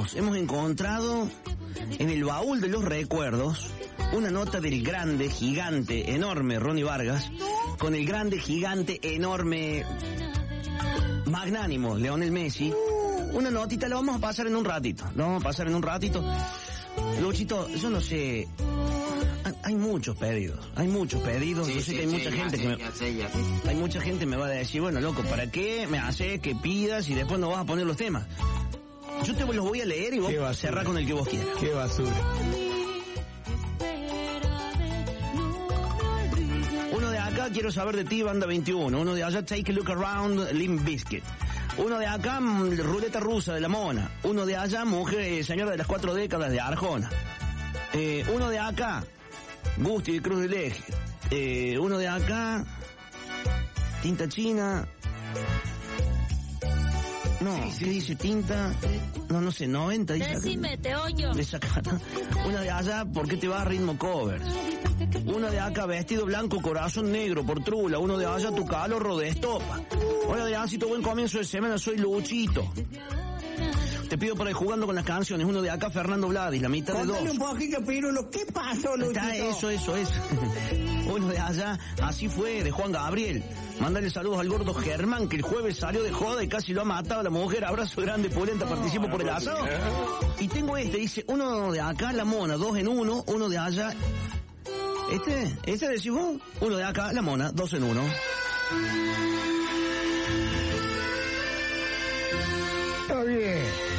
hemos encontrado en el baúl de los recuerdos una nota del grande, gigante, enorme Ronnie Vargas, con el grande, gigante, enorme, magnánimo Lionel Messi. Una notita, la vamos a pasar en un ratito. Luchito, yo no sé, hay muchos pedidos. Sí, yo sé que hay mucha gente hay mucha gente me va a decir, bueno, loco, ¿para qué me haces que pidas y después no vas a poner los temas? Yo te los voy a leer y vos cerrá con el que vos quieras. Qué basura. Uno de acá, Quiero Saber de Ti, Banda 21. Uno de allá, Take a Look Around, Limp Bizkit. Uno de acá, Ruleta Rusa de La Mona. Uno de allá, Mujer, Señora de las 4 décadas de Arjona. Uno de acá, Gusti de Cruz del Eje. Uno de acá, Tinta China. No, ¿qué dice Tinta? No sé, 90 dice. Decime, te oyo. Una de allá, ¿Por qué te vas? Ritmo Covers. Uno de acá, Vestido Blanco, Corazón Negro, por Trula. Uno de allá, Tu Calor, Rodestopa. Uno de allá, Buen Comienzo de Semana, Soy Luchito. Te pido por ahí Jugando con las Canciones. Uno de acá, Fernando Vladis, La Mitad de Dos. Contale un poquito, Pirulo, ¿qué pasó, Luchito? Está eso. Uno de allá, Así Fue, de Juan Gabriel. Mándale saludos al gordo Germán, que el jueves salió de joda y casi lo ha matado a la mujer. Abrazo grande, polenta, participo por el asado. Y tengo dice, uno de acá, La Mona, 2 en 1, uno de allá. Este decís vos, uno de acá, La Mona, 2 en 1. Está bien.